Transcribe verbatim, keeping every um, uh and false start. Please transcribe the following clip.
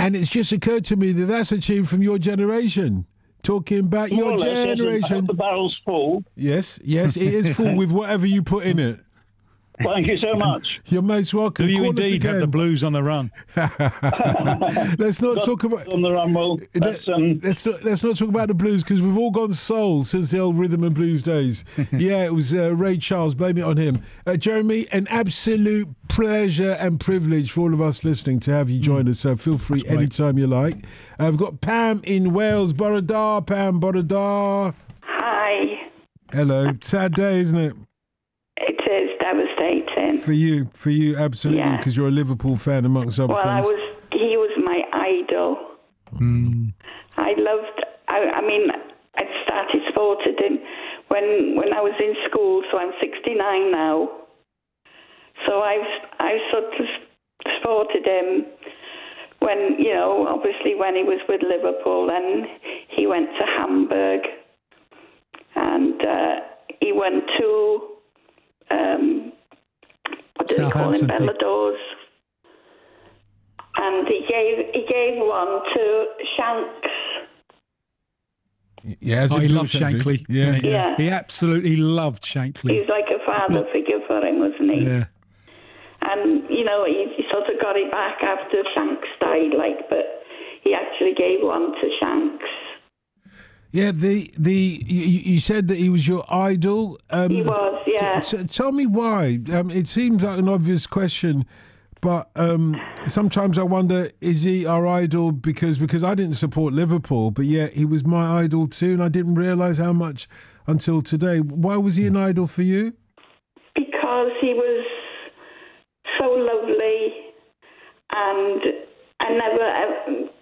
And it's just occurred to me that that's a tune from your generation. Talking about More your or less, yes, generation. I hope the barrel's full. Yes, yes, it is full with whatever you put in it. Thank you so much. You're most welcome. Do you Call indeed us have the again. blues on the run? Let's not Got talk about on the run, Will. That's, um, let's not, let's not talk about the blues because we've all gone soul since the old rhythm and blues days. Yeah, it was uh, Ray Charles. Blame it on him. Uh, Jeremy, an absolute pleasure and privilege for all of us listening to have you join us. So feel free anytime you like. Uh, I've got Pam in Wales. Borodar, Pam, Borodar. Hi. Hello. Sad day, isn't it? It is devastating. For you, for you, absolutely, because Yeah. you're a Liverpool fan amongst other Well, I things. was. He was my idol. Mm. I loved. I, I mean, I started supporting him when when I was in school. So I'm sixty-nine now. So I've I sort of supported him when, you know, obviously when he was with Liverpool, and he went to Hamburg, and uh, he went to. Um, what do they call him? Belladors. And he gave he gave one to Shanks. Yeah, as Oh, a he blue loved Shankly. Yeah, didn't he? Yeah. He absolutely loved Shankly. He was like a father figure for him, wasn't he? Yeah. And, you know, he, he sort of got it back after Shanks died, like, but he actually gave one to Shanks. Yeah, the the you, you said that he was your idol. Um, He was, yeah. T- t- tell me why. Um, it seems like an obvious question, but um, sometimes I wonder: is he our idol because because I didn't support Liverpool, but yet he was my idol too, and I didn't realise how much until today. Why was he an idol for you? Because he was so lovely, and I never